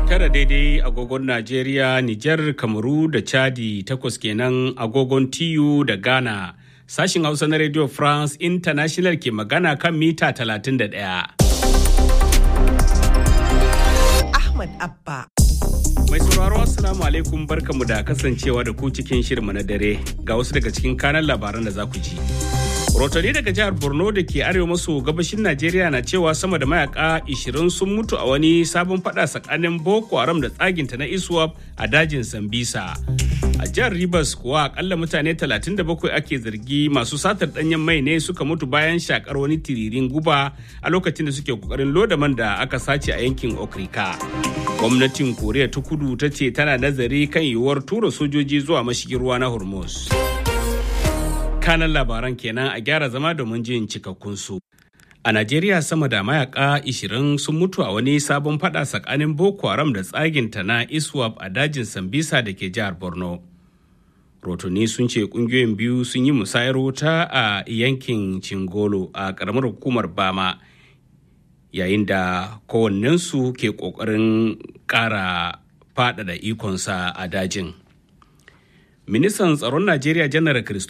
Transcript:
Tara daidai agogon Najeriya, Nijar, Kamaru da Chadi, 8 kenan agogon TU da Ghana. Sashin Hausa na Radio France International ke magana kan mita 31. Ahmad Abba. Mai sauraro Assalamu alaikum, barkamu da kasancewa da ku cikin shirinmu na dare. Ga wasu daga cikin kanan labaran da za ku ji. Rotani daga jihar Borno da ke arewa maso gabashin Najeriya na cewa sama da mayaka 20 sun mutu a wani sabon fada tsakanin Boko Haram da tsaginta na ISWAP a dajin Sambisa. A jihar Rivers kuwa akalla mutane 37 ake zargi masu satar danyen mai ne suka mutu bayan shakar wani tiririn guba a lokacin da suke kokarin loda man da aka sace a yankin Okrika. Gwamnatin Koriya ta Kudu ta ce tana nazari kan yiwuwar tura sojoji zuwa mashigin ruwa na Hormuz. Kanan labaran kenan, a gyara zama domin jin cikakkun su. A Najeriya sama da mayaka 20 sun mutu a wani sabon fada tsakanin Boko Haram da tsaginta na ISWAP a dajin Sambisa da ke jihar Borno. Rotuni sun ce kungiyoyin biyu sun yi musayar wuta a yankin Cingolo a karamar hukumar Bama, yayin da kowannensu ke kokarin kara faɗaɗa ikonsa a dajin. Ministan tsaron Najeriya Janar Christopher